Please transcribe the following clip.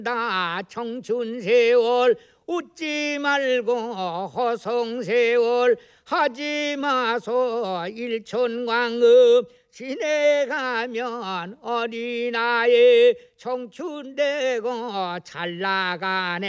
나 청춘 세월 웃지 말고 허송 세월 하지 마소 일천광업 지내가면 어린아이 청춘 되고 잘 나가네.